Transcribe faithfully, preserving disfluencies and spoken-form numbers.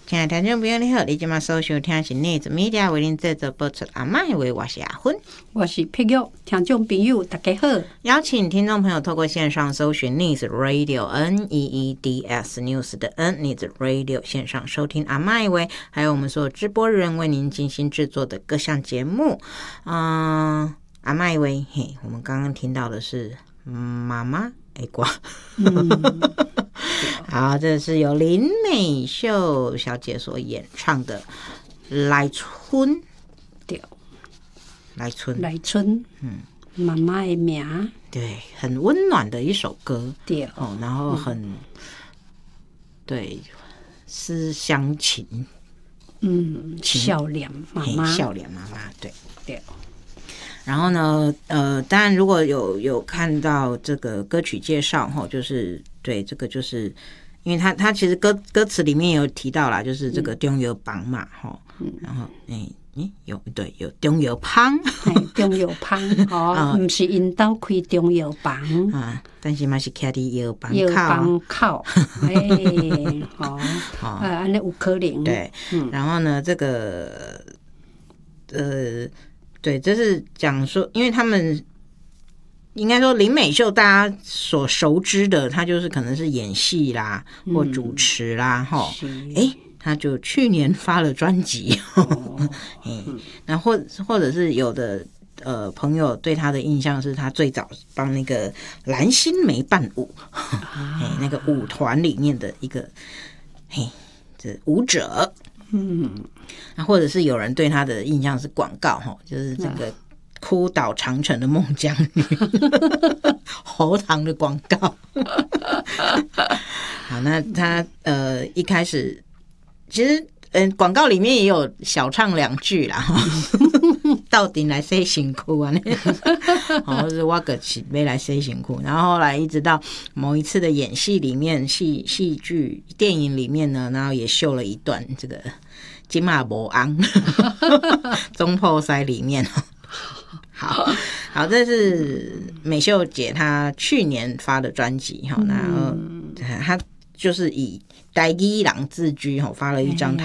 亲爱的听众朋友你好，你今晚所收听的是内子 media 为您制作播出阿嬷话，我是阿芬， 我是碧玉。听众朋友大家好， 邀请听众朋友透过线上搜寻 Needs Radio N E E D S News 的 N Needs Radio 线上收听阿嬷话，还有我们所有直播人为您精心制作的各项节目。嗯、呃，阿嬷话，嘿，我们刚刚听到的是妈妈哎瓜。嗯好，这是由林美秀小姐所演唱的《来春》。 对， 来春， 来春，嗯，妈妈的名， 对，很温暖的一首歌， 对， 哦，然后很，嗯、对，思乡情， 嗯，笑脸妈妈， 笑脸妈妈，对， 对。 然后呢，呃，当然如果有有看到这个歌曲介绍哈，就是对这个就是，因为他他其实歌歌词里面有提到啦，就是这个中药帮嘛哈，嗯、然后哎。欸、有对有中药帮， 中药帮哦，不是因兜开中药帮啊，但是嘛是徛伫药帮药帮口，哎，哦，啊，安尼有可能对，嗯、然后呢，这个呃，对，这是讲说，因为他们应该说林美秀大家所熟知的，她就是可能是演戏啦，嗯、或主持啦，哈，哎。欸他就去年发了专辑，哦嗯、那或或者是有的呃朋友对他的印象是他最早帮那个蓝心湄伴舞，啊、那个舞团里面的一个嘿这舞者，嗯，那或者是有人对他的印象是广告哈，就是这个哭倒长城的孟姜女，喉糖的广告。好，那他呃一开始。其实，嗯，广告里面也有小唱两句啦，到底来洗辛苦啊？或者是我个起没来洗辛苦，然后后来一直到某一次的演戏里面，戏戏剧电影里面呢，然后也秀了一段这个金马博昂中破塞里面。好好，这是美秀姐她去年发的专辑哈，然后她就是以台语人自居，发了一张台